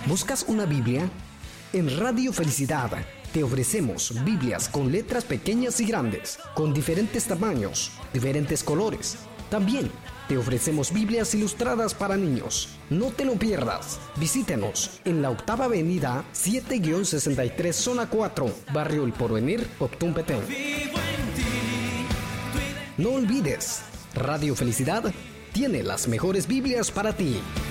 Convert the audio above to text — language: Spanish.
¿Buscas una Biblia? En Radio Felicidad te ofrecemos Biblias con letras pequeñas y grandes, con diferentes tamaños, diferentes colores. También te ofrecemos Biblias ilustradas para niños. No te lo pierdas. Visítenos en la 8ª Avenida 7-63, Zona 4, Barrio El Porvenir, Octún, Petén. No olvides, Radio Felicidad tiene las mejores Biblias para ti.